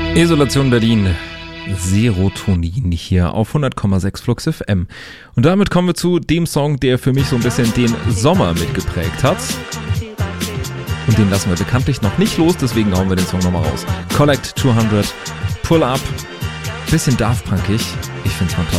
Isolation Berlin, Serotonin hier auf 100,6 Flux FM. Und damit kommen wir zu dem Song, der für mich so ein bisschen den Sommer mitgeprägt hat. Und den lassen wir bekanntlich noch nicht los, deswegen hauen wir den Song nochmal raus. Collect 200, Pull Up, bisschen Daft Punkig, ich find's fantastisch.